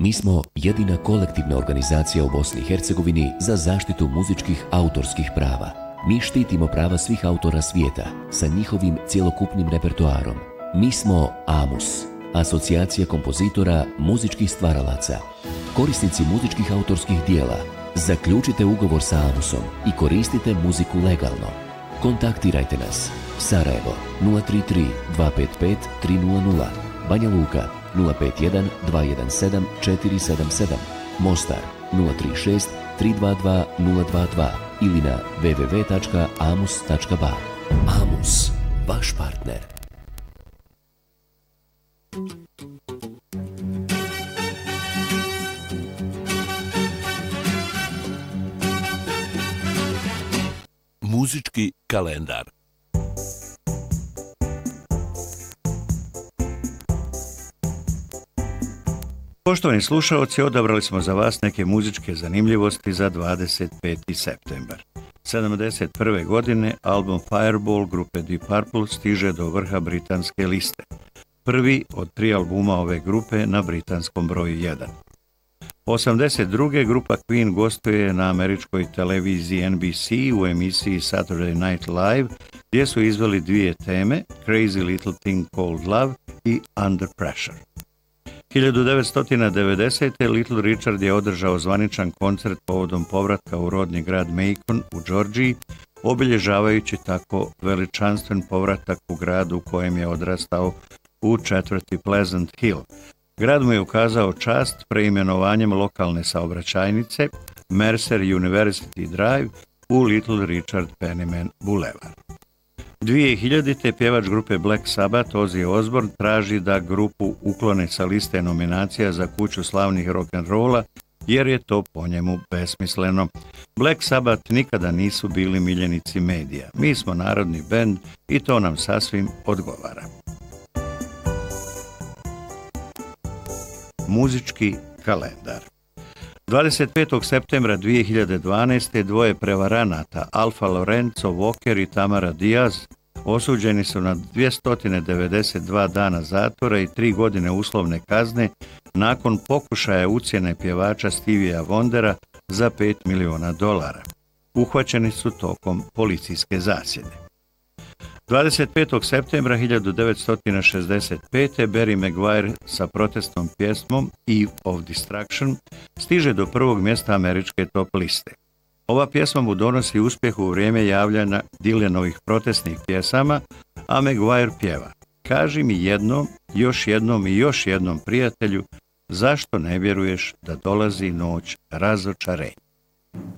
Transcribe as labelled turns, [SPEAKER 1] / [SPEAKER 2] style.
[SPEAKER 1] Mi smo jedina kolektivna organizacija u Bosni i Hercegovini za zaštitu muzičkih autorskih prava. Mi štitimo prava svih autora svijeta sa njihovim cjelokupnim repertoarom. Mi smo AMUS, Asocijacija kompozitora muzičkih stvaralaca. Korisnici muzičkih autorskih dijela, zaključite ugovor sa AMUS-om i koristite muziku legalno. Kontaktirajte nas. Sarajevo 033 255 300, Banja Luka 051 217 477, Mostar 036 322 022 ili na www.amus.ba. AMUS, vaš partner.
[SPEAKER 2] Muzički kalendar.
[SPEAKER 3] Poštovani slušalci, odabrali smo za vas neke muzičke zanimljivosti za 25. septembar. 1971. godine album Fireball grupe Deep Purple stiže do vrha britanske liste. Prvi od 3 albuma ove grupe na britanskom broju 1. 1982. grupa Queen gostuje na američkoj televiziji NBC u emisiji Saturday Night Live, gdje su izveli 2 teme, Crazy Little Thing Called Love i Under Pressure. 1990. Little Richard je održao zvaničan koncert povodom povratka u rodni grad Macon u Georgiji, obilježavajući tako veličanstven povratak u gradu u kojem je odrastao u četvrti Pleasant Hill. Grad mu je ukazao čast preimenovanjem lokalne saobraćajnice Mercer University Drive u Little Richard Penniman Boulevard. 2000. pjevač grupe Black Sabbath Ozzy Osbourne traži da grupu uklone sa liste nominacija za kuću slavnih rock'n'rolla jer je to po njemu besmisleno. Black Sabbath nikada nisu bili miljenici medija. Mi smo narodni bend i to nam sasvim odgovara. Muzički kalendar. 25. septembra 2012. dvoje prevaranata, Alfa Lorenzo Walker i Tamara Diaz, osuđeni su na 292 dana zatvora i 3 godine uslovne kazne nakon pokušaja ucjene pjevača Stevija Wondera za $5 miliona. Uhvaćeni su tokom policijske zasjede. 25. septembra 1965. Barry Maguire sa protestnom pjesmom Eve of Destruction stiže do prvog mjesta američke top liste. Ova pjesma mu donosi uspjeh u vrijeme javljanja Dylanovih protestnih pjesama, a Maguire pjeva: kaži mi jednom, još jednom i još jednom, prijatelju, zašto ne vjeruješ da dolazi noć razočarenja.